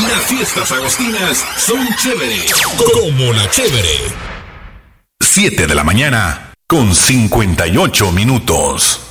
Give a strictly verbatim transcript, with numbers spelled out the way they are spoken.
Las fiestas agostinas son chéveres. Como la chévere. siete de la mañana con cincuenta y ocho minutos.